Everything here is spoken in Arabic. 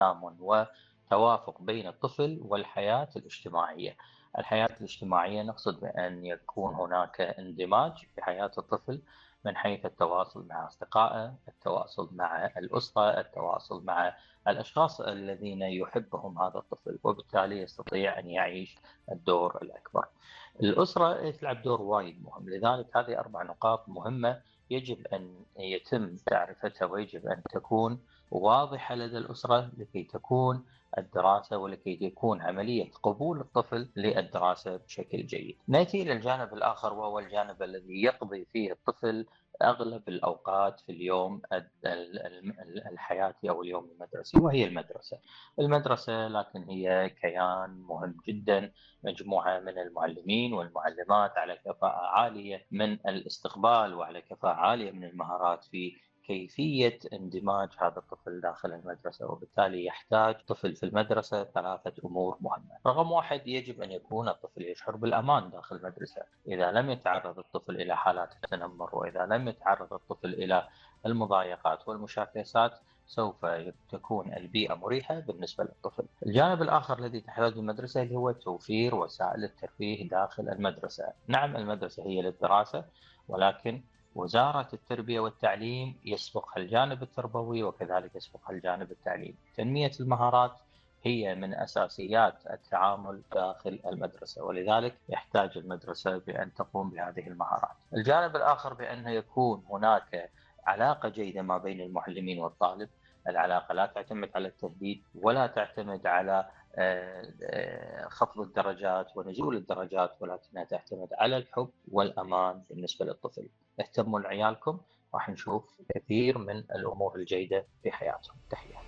تضامن وتوافق بين الطفل والحياة الاجتماعية. الحياة الاجتماعية نقصد بأن يكون هناك اندماج في حياة الطفل من حيث التواصل مع أصدقائه، التواصل مع الأسرة، التواصل مع الأشخاص الذين يحبهم هذا الطفل، وبالتالي يستطيع أن يعيش الدور الأكبر. الأسرة تلعب دور وايد مهم، لذلك هذه 4 نقاط مهمة يجب أن يتم تعرفتها، ويجب أن تكون واضحة لدى الأسرة لكي تكون الدراسة ولكي يكون عملية قبول الطفل للدراسة بشكل جيد. نأتي إلى الجانب الآخر، وهو الجانب الذي يقضي فيه الطفل أغلب الأوقات في اليوم الحياتي أو اليوم المدرسي، وهي المدرسة. المدرسة لكن هي كيان مهم جدا، مجموعة من المعلمين والمعلمات على كفاءة عالية من الاستقبال وعلى كفاءة عالية من المهارات في كيفية اندماج هذا الطفل داخل المدرسة. وبالتالي يحتاج طفل في المدرسة 3 أمور مهمة. رقم 1، يجب أن يكون الطفل يشعر بالأمان داخل المدرسة. إذا لم يتعرض الطفل إلى حالات التنمر، وإذا لم يتعرض الطفل إلى المضايقات والمشاكسات، سوف تكون البيئة مريحة بالنسبة للطفل. الجانب الآخر الذي تحتاجه المدرسة اللي هو توفير وسائل الترفيه داخل المدرسة. نعم، المدرسة هي للدراسة، ولكن وزارة التربية والتعليم يسبقها الجانب التربوي، وكذلك يسبقها الجانب التعليمي. تنمية المهارات هي من أساسيات التعامل داخل المدرسة، ولذلك يحتاج المدرسة بأن تقوم بهذه المهارات. الجانب الآخر بأن يكون هناك علاقة جيدة ما بين المعلمين والطالب. العلاقة لا تعتمد على التهديد، ولا تعتمد على خفض الدرجات ونزول الدرجات، ولكنها تعتمد على الحب والأمان بالنسبة للطفل. اهتموا لعيالكم، راح نشوف كثير من الأمور الجيدة في حياتهم. تحية.